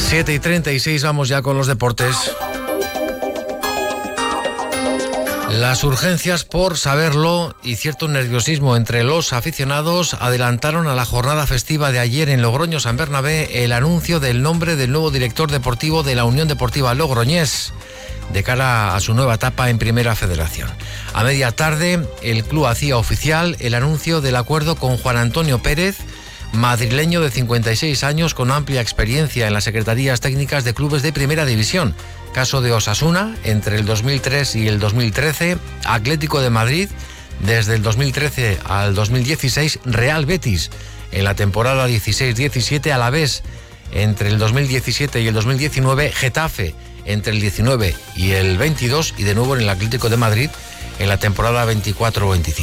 7:36, vamos ya con los deportes. Las urgencias por saberlo y cierto nerviosismo entre los aficionados adelantaron a la jornada festiva de ayer en Logroño San Bernabé el anuncio del nombre del nuevo director deportivo de la Unión Deportiva Logroñés de cara a su nueva etapa en Primera Federación. A media tarde, el club hacía oficial el anuncio del acuerdo con Juan Antonio Pérez, madrileño de 56 años con amplia experiencia en las secretarías técnicas de clubes de Primera División. Caso de Osasuna entre el 2003 y el 2013, Atlético de Madrid desde el 2013 al 2016, Real Betis en la temporada 16-17, Alavés entre el 2017 y el 2019, Getafe entre el 19 y el 22 y de nuevo en el Atlético de Madrid en la temporada 24-25.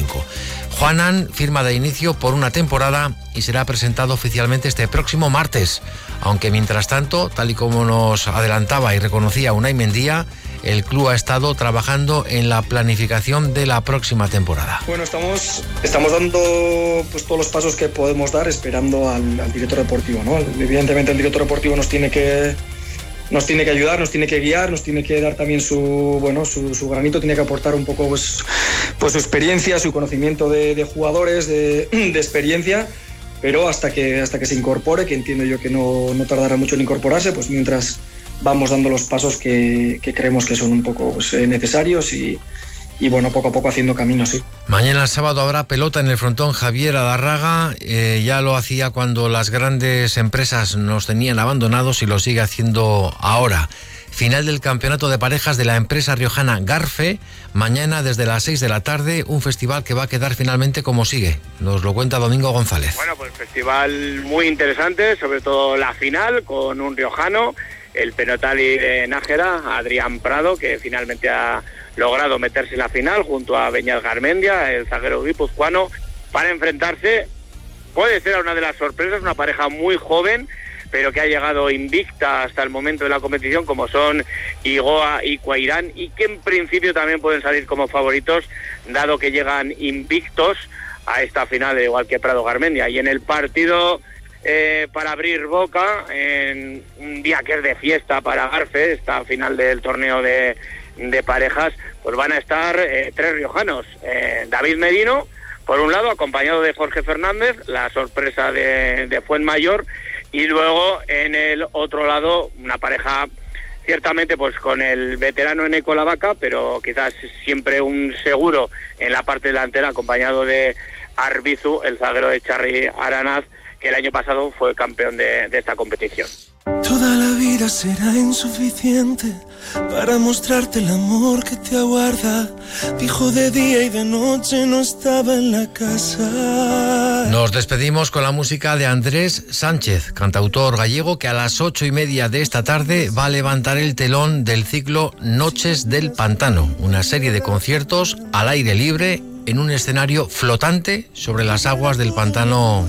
Juanan firma de inicio por una temporada y será presentado oficialmente este próximo martes, aunque mientras tanto, tal y como nos adelantaba y reconocía Unai Mendía, el club ha estado trabajando en la planificación de la próxima temporada. Bueno, estamos dando pues todos los pasos que podemos dar esperando al director deportivo, ¿no? Evidentemente el director deportivo nos tiene que ayudar, nos tiene que guiar, nos tiene que dar también su granito, tiene que aportar un poco pues su experiencia, su conocimiento de jugadores, de experiencia, pero hasta que se incorpore, que entiendo yo que no tardará mucho en incorporarse, pues mientras vamos dando los pasos que creemos que son un poco necesarios y bueno, poco a poco haciendo camino, sí. Mañana sábado habrá pelota en el frontón Javier Adarraga. Ya lo hacía cuando las grandes empresas nos tenían abandonados y lo sigue haciendo ahora. Final del campeonato de parejas de la empresa riojana Garfe. Mañana desde las 6 de la tarde, un festival que va a quedar finalmente como sigue. Nos lo cuenta Domingo González. Bueno, pues festival muy interesante, sobre todo la final con un riojano, el penotali de Nájera, Adrián Prado, que finalmente ha logrado meterse en la final junto a Beñat Garmendia, el zaguero guipuzcoano, para enfrentarse, puede ser una de las sorpresas, una pareja muy joven, pero que ha llegado invicta hasta el momento de la competición, como son Igoa y Cuairán, y que en principio también pueden salir como favoritos, dado que llegan invictos a esta final, igual que Prado Garmendia. Y en el partido para abrir boca, en un día que es de fiesta para Garfe, esta final del torneo de parejas, pues van a estar tres riojanos. David Merino, por un lado, acompañado de Jorge Fernández, la sorpresa de Fuenmayor, y luego en el otro lado una pareja ciertamente pues con el veterano Eneco Lavaca, pero quizás siempre un seguro en la parte delantera, acompañado de Arbizu, el zaguero de Charri Aranaz, que el año pasado fue campeón de esta competición. Toda la vida será insuficiente para mostrarte el amor que te aguarda. Dijo de día y de noche, no estaba en la casa. Nos despedimos con la música de Andrés Sánchez, cantautor gallego, que a las 8:30 de esta tarde va a levantar el telón del ciclo Noches del Pantano, una serie de conciertos al aire libre en un escenario flotante sobre las aguas del pantano